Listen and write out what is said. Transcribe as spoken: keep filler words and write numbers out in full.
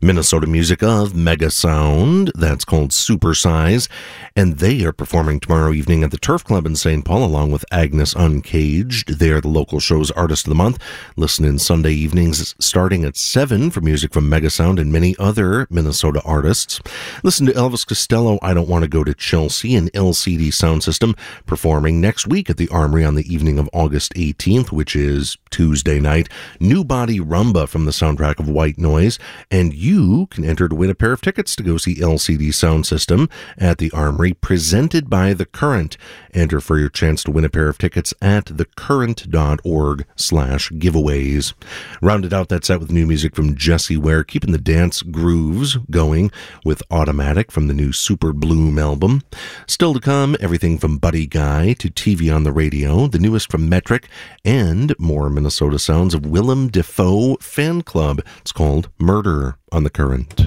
Minnesota music of Mega Sound. That's called Supersize. And they are performing tomorrow evening at the Turf Club in Saint Paul along with Agnes Uncaged. They are the local show's Artist of the Month. Listen in Sunday evenings starting at seven for music from Mega Sound and many other Minnesota artists. Listen to Elvis Costello, I Don't Want to Go to Chelsea, and L C D Sound System performing next week at the Armory on the evening of August eighteenth, which is Tuesday night. New Body Rumba from the soundtrack of White Noise. And you can enter to win a pair of tickets to go see L C D Sound System at the Armory, presented by The Current. Enter for your chance to win a pair of tickets at thecurrent.org slash giveaways. Rounded out that set with new music from Jessie Ware, keeping the dance grooves going with Automatic from the new Super Bloom album. Still to come, everything from Buddy Guy to T V on the Radio, the newest from Metric, and more Minnesota sounds of Willem Dafoe Fan Club. It's called Murder on the Current.